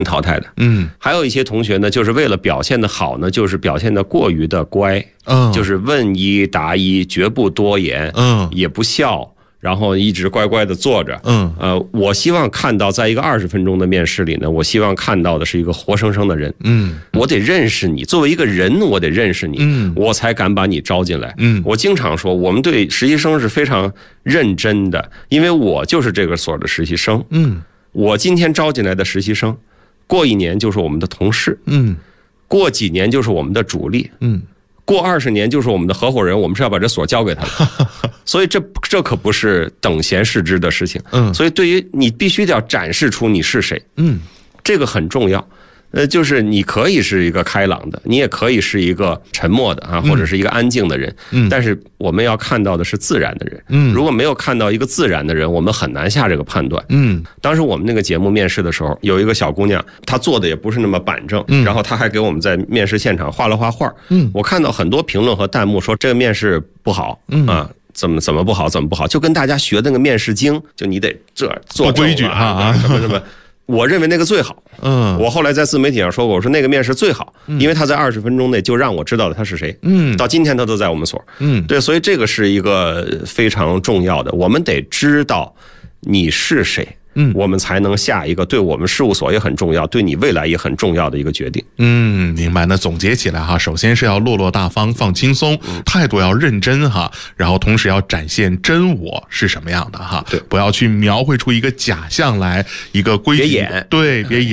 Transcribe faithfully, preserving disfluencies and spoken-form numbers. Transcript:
淘汰的。 嗯， 还有一些同学呢，就是为了表现的好呢，就是表现的过于的乖， 嗯， 就是问一答一，绝不多言， 嗯， 也不笑。然后一直乖乖的坐着， 嗯， 呃，我希望看到，在一个二十分钟的面试里呢，我希望看到的是一个活生生的人， 嗯， 我得认识你，作为一个人，我得认识你， 嗯， 我才敢把你招进来， 嗯， 我经常说，我们对实习生是非常认真的，因为我就是这个所的实习生， 嗯， 我今天招进来的实习生，过一年就是我们的同事， 嗯， 过几年就是我们的主力， 嗯。 过二十年就是我们的合伙人，我们是要把这所交给他的，所以这这可不是等闲视之的事情。 嗯， 所以对于你必须得要展示出你是谁， 嗯， 这个很重要。呃，就是你可以是一个开朗的，你也可以是一个沉默的啊，或者是一个安静的人。 嗯， 但是我们要看到的是自然的人。 嗯， 如果没有看到一个自然的人，我们很难下这个判断。 嗯， 当时我们那个节目面试的时候，有一个小姑娘，她做的也不是那么板正， 嗯， 然后她还给我们在面试现场画了画画。 嗯， 我看到很多评论和弹幕说这个面试不好， 嗯啊。怎么怎么不好，怎么不好，就跟大家学那个面试经，就你得这做规矩啊，什么什么。我认为那个最好。 嗯， 我后来在自媒体上说过，我说那个面试最好，因为他在二十分钟内就让我知道了他是谁。 嗯， 到今天他都在我们所。 嗯， 对，所以这个是一个非常重要的，我们得知道你是谁。嗯，我们才能下一个对我们事务所也很重要，对你未来也很重要的一个决定。 嗯，明白。那总结起来哈，首先是要落落大方、放轻松，态度要认真哈，然后同时要展现真我是什么样的哈， 对， 不要去描绘出一个假象来，一个规矩， 别演， 对，别演。